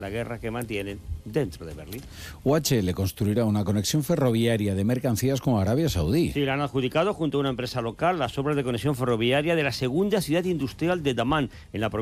la guerra que mantienen dentro de Berlín. UHL construirá una conexión ferroviaria de mercancías con Arabia Saudí. Sí, la han adjudicado junto a una empresa local las obras de conexión ferroviaria de la segunda ciudad industrial de Dammam, en la provincia